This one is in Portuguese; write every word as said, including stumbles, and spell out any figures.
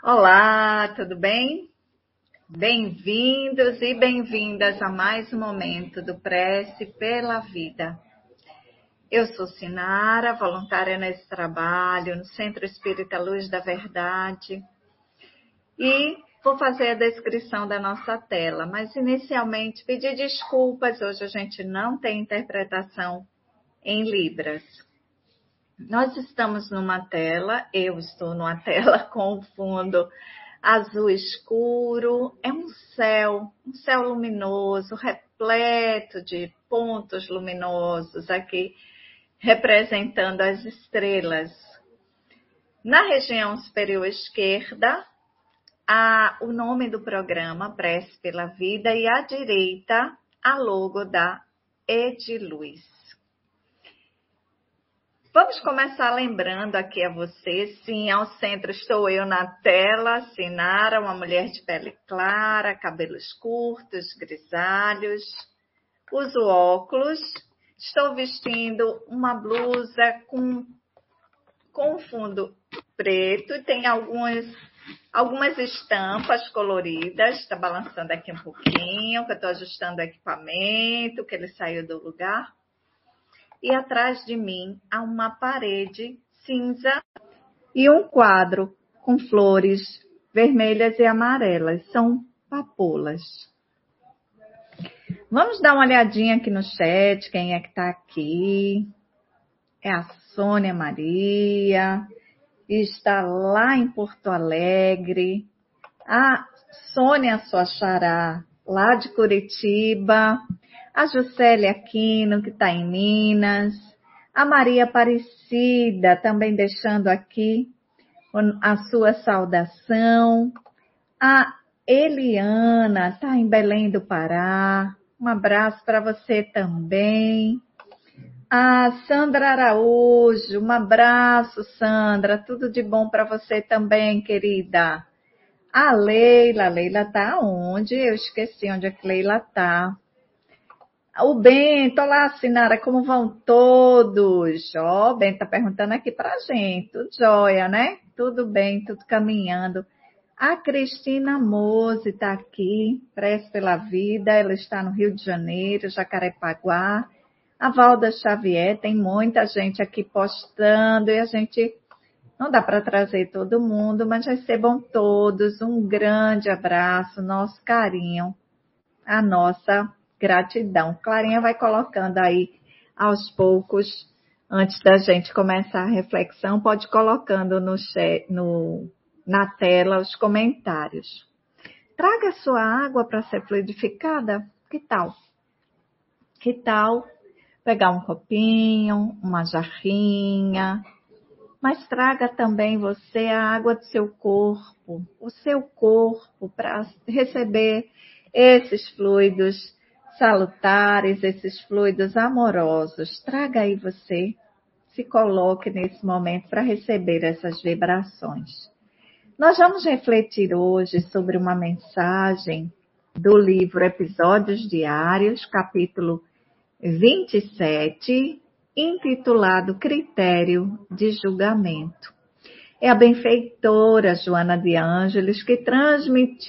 Olá, tudo bem? Bem-vindos e bem-vindas a mais um momento do Prece pela Vida. Eu sou Sinara, voluntária nesse trabalho, no Centro Espírita Luz da Verdade, e vou fazer a descrição da nossa tela, mas inicialmente pedir desculpas, hoje a gente não tem interpretação em Libras. Nós estamos numa tela, eu estou numa tela com fundo azul escuro, é um céu, um céu luminoso, repleto de pontos luminosos aqui, representando as estrelas. Na região superior esquerda, há o nome do programa, Prece pela Vida, e à direita, a logo da Ediluz. Vamos começar lembrando aqui a você, sim, ao centro estou eu na tela, Sinara, uma mulher de pele clara, cabelos curtos, grisalhos, uso óculos, estou vestindo uma blusa com, com fundo preto e tem algumas, algumas estampas coloridas, está balançando aqui um pouquinho, que eu estou ajustando o equipamento, que ele saiu do lugar. E atrás de mim há uma parede cinza e um quadro com flores vermelhas e amarelas. São papoulas. Vamos dar uma olhadinha aqui no chat, quem é que está aqui. É a Sônia Maria, está lá em Porto Alegre. A Sônia Soachará, lá de Curitiba. A Juscelia Aquino, que está em Minas. A Maria Aparecida, também deixando aqui a sua saudação. A Eliana, está em Belém do Pará. Um abraço para você também. A Sandra Araújo, um abraço, Sandra. Tudo de bom para você também, querida. A Leila, a Leila está onde? Eu esqueci onde é que Leila está. O Bento, olá, Sinara, como vão todos? Ó, oh, o Bento está perguntando aqui para a gente. Tudo jóia, né? Tudo bem, tudo caminhando. A Cristina Mose está aqui, Prece pela Vida, ela está no Rio de Janeiro, Jacarepaguá. A Valda Xavier, tem muita gente aqui postando e a gente não dá para trazer todo mundo, mas recebam todos um grande abraço, nosso carinho, a nossa gratidão. Clarinha vai colocando aí aos poucos, antes da gente começar a reflexão, pode colocando no chat, no, na tela os comentários. Traga a sua água para ser fluidificada, que tal? Que tal pegar um copinho, uma jarrinha, mas traga também você a água do seu corpo, o seu corpo para receber esses fluidos salutares, esses fluidos amorosos. Traga aí você, se coloque nesse momento para receber essas vibrações. Nós vamos refletir hoje sobre uma mensagem do livro Episódios Diários, capítulo vinte e sete, intitulado Critério de Julgamento. É a benfeitora Joana de Ângeles que transmitiu